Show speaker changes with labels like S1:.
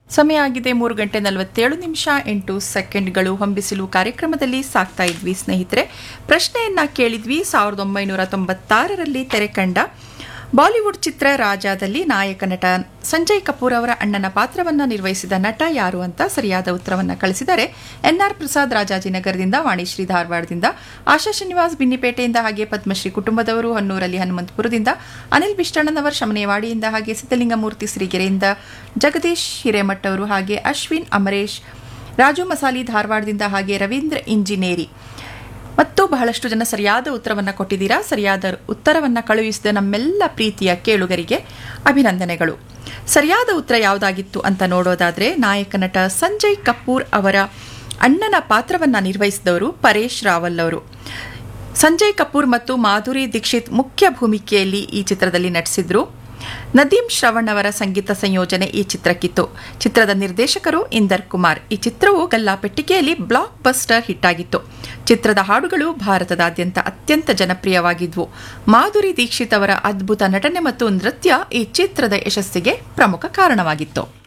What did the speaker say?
S1: ಸಮಯ ಆಗಿದೆ 3:47 ಹೊಂಬಿಸಿಲು ಕಾರ್ಯಕ್ರಮದಲ್ಲಿ ಸಾಕ್ತಾ ಇದ್ವಿ ಸ್ನೇಹಿತರೆ. ಪ್ರಶ್ನೆಯನ್ನ ಕೇಳಿದ್ವಿ. 1996ರಲ್ಲಿ ತೆರೆ ಕಂಡ ಬಾಲಿವುಡ್ ಚಿತ್ರ ರಾಜಾದಲ್ಲಿ ನಾಯಕ ನಟ ಸಂಜಯ್ ಕಪೂರ್ ಅವರ ಅಣ್ಣನ ಪಾತ್ರವನ್ನು ನಿರ್ವಹಿಸಿದ ನಟ ಯಾರು ಅಂತ ಸರಿಯಾದ ಉತ್ತರವನ್ನು ಕಳಿಸಿದರೆ ಎನ್ಆರ್ ಪ್ರಸಾದ್ ರಾಜಾಜಿನಗರದಿಂದ, ವಾಣಿಶ್ರೀ ಧಾರವಾಡದಿಂದ, ಆಶಾ ಶ್ರೀನಿವಾಸ್ ಬಿನ್ನಿಪೇಟೆಯಿಂದ, ಹಾಗೆ ಪದ್ಮಶ್ರೀ ಕುಟುಂಬದವರು ಹೊನ್ನೂರಲ್ಲಿ ಹನುಮಂತಪುರದಿಂದ, ಅನಿಲ್ ಬಿಷ್ಟಣ್ಣನವರ್ ಶಮನೇವಾಡಿಯಿಂದ, ಹಾಗೆ ಸಿದ್ದಲಿಂಗಮೂರ್ತಿ ಸಿರಿಗೆರೆಯಿಂದ, ಜಗದೀಶ್ ಹಿರೇಮಠ್ ಅವರು, ಹಾಗೆ ಅಶ್ವಿನ್ ಅಮರೇಶ್ ರಾಜು ಮಸಾಲಿ ಧಾರವಾಡದಿಂದ, ಹಾಗೆ ರವೀಂದ್ರ ಇಂಜಿನೇರಿ ಮತ್ತು ಬಹಳಷ್ಟು ಜನ ಸರಿಯಾದ ಉತ್ತರವನ್ನು ಕೊಟ್ಟಿದ್ದೀರಾ. ಸರಿಯಾದ ಉತ್ತರವನ್ನು ಕಳುಹಿಸಿದ ನಮ್ಮೆಲ್ಲ ಪ್ರೀತಿಯ ಕೇಳುಗರಿಗೆ ಅಭಿನಂದನೆಗಳು. ಸರಿಯಾದ ಉತ್ತರ ಯಾವುದಾಗಿತ್ತು ಅಂತ ನೋಡೋದಾದ್ರೆ, ನಾಯಕ ನಟ ಸಂಜಯ್ ಕಪೂರ್ ಅವರ ಅಣ್ಣನ ಪಾತ್ರವನ್ನು ನಿರ್ವಹಿಸಿದವರು ಪರೇಶ್ ರಾವಲ್ ಅವರು. ಸಂಜಯ್ ಕಪೂರ್ ಮತ್ತು ಮಾಧುರಿ ದೀಕ್ಷಿತ್ ಮುಖ್ಯ ಭೂಮಿಕೆಯಲ್ಲಿ ಈ ಚಿತ್ರದಲ್ಲಿ ನಟಿಸಿದ್ರು. ನದೀಮ್ ಶ್ರವಣ್ ಅವರ ಸಂಗೀತ ಸಂಯೋಜನೆ ಈ ಚಿತ್ರಕ್ಕಿತ್ತು. ಚಿತ್ರದ ನಿರ್ದೇಶಕರು ಇಂದರ್ ಕುಮಾರ್. ಈ ಚಿತ್ರವು ಗಲ್ಲಾಪೆಟ್ಟಿಗೆಯಲ್ಲಿ ಬ್ಲಾಕ್ ಬಸ್ಟರ್ ಹಿಟ್ ಆಗಿತ್ತು. ಚಿತ್ರದ ಹಾಡುಗಳು ಭಾರತದಾದ್ಯಂತ ಅತ್ಯಂತ ಜನಪ್ರಿಯವಾಗಿದ್ವು. ಮಾಧುರಿ ದೀಕ್ಷಿತ್ ಅವರ ಅದ್ಭುತ ನಟನೆ ಮತ್ತು ನೃತ್ಯ ಈ ಚಿತ್ರದ ಯಶಸ್ಸಿಗೆ ಪ್ರಮುಖ ಕಾರಣವಾಗಿತ್ತು.